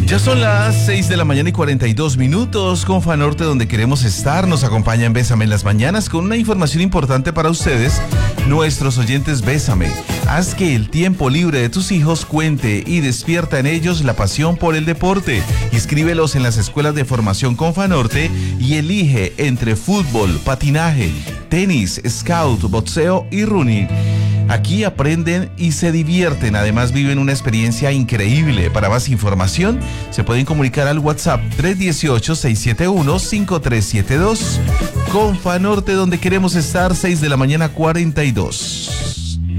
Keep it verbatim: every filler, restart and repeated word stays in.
Ya son las seis de la mañana y cuarenta y dos minutos con Fanorte, donde queremos estar. Nos acompaña en Bésame en las mañanas con una información importante para ustedes, nuestros oyentes. Bésame. Haz que el tiempo libre de tus hijos cuente y despierta en ellos la pasión por el deporte. Inscríbelos en las escuelas de formación con Fanorte y elige entre fútbol, patinaje, tenis, scout, boxeo y running. Aquí aprenden y se divierten, además viven una experiencia increíble. Para más información, se pueden comunicar al WhatsApp tres uno ocho, seis siete uno, cinco tres siete dos. Con Fanorte, donde queremos estar, seis de la mañana, cuarenta y dos.